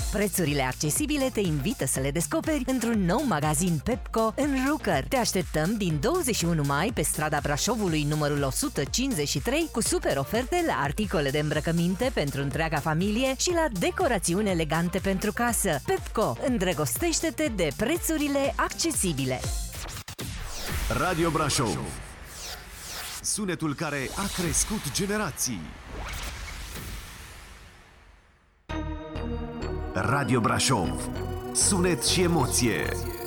Prețurile accesibile te invită să le descoperi într-un nou magazin Pepco în Rucăr. Te așteptăm din 21 mai pe strada Brașovului numărul 153 cu super oferte la articole de îmbrăcăminte pentru întreaga familie și la decorațiuni elegante pentru casă. Pepco, îndrăgostește-te de prețurile accesibile. Radio Brașov, sunetul care a crescut generații. Radio Brașov, sunet și emoție.